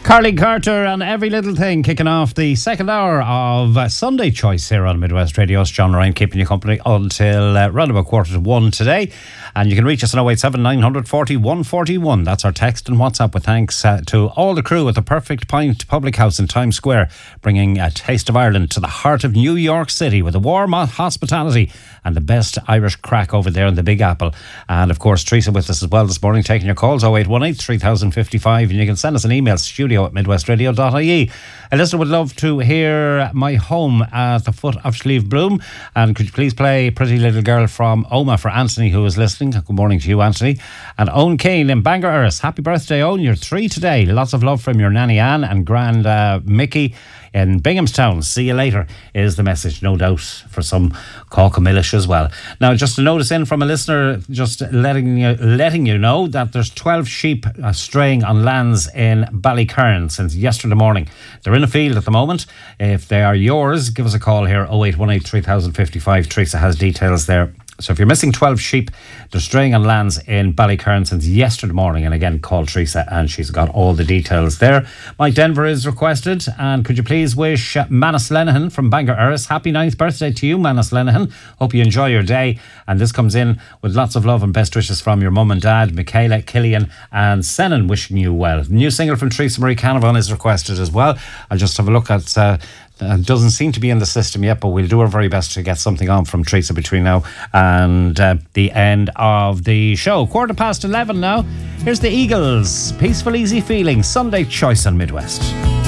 Carly Carter and Every Little Thing kicking off the second hour of Sunday Choice here on Midwest Radio's John Ryan keeping you company until round about 1:15 today. And you can reach us on 087 940 141. That's our text and WhatsApp with thanks to all the crew at the Perfect Pint Public House in Times Square, bringing a taste of Ireland to the heart of New York City with a warm hospitality and the best Irish crack over there in the Big Apple. And of course, Teresa with us as well this morning, taking your calls 0818 3055, and you can send us an email, studio@midwestradio.ie. A listener would love to hear My Home at the Foot of Slieve Bloom, and could you please play Pretty Little Girl from Oma for Anthony, who is listening. Good morning to you, Anthony. And Owen Kane in Bangor Erris. Happy birthday, Owen. You're 3 today. Lots of love from your Nanny Ann and Grand Mickey in Binghamstown. See you later is the message, no doubt, for some Caucamillish as well. Now, just a notice in from a listener, just letting you know that there's 12 sheep straying on lands in Ballycurran since yesterday morning. They're in a field at the moment. If they are yours, give us a call here, 0818 3055. Teresa has details there. So if you're missing 12 sheep, they're straying on lands in Ballycurran since yesterday morning. And again, call Teresa and she's got all the details there. Mike Denver is requested. And could you please wish Manus Lenihan from Bangor Erris happy 9th birthday to you, Manus Lenihan. Hope you enjoy your day. And this comes in with lots of love and best wishes from your mum and dad, Michaela, Killian and Senan, wishing you well. The new single from Teresa Marie Canavan is requested as well. I'll just have a look at... doesn't seem to be in the system yet, but we'll do our very best to get something on from Teresa between now and the end of the show. 11:15 now. Here's the Eagles. Peaceful, Easy Feeling. Sunday Choice on Midwest.